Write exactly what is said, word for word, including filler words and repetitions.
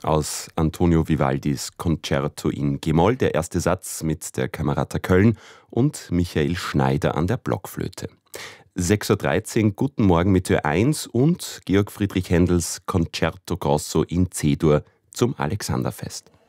aus Antonio Vivaldis Concerto in G-Moll, der erste Satz mit der Camerata Köln und Michael Schneider an der Blockflöte. sechs Uhr dreizehn, Guten Morgen mit Ö eins und Georg Friedrich Händels Concerto Grosso in C-Dur zum Alexanderfest.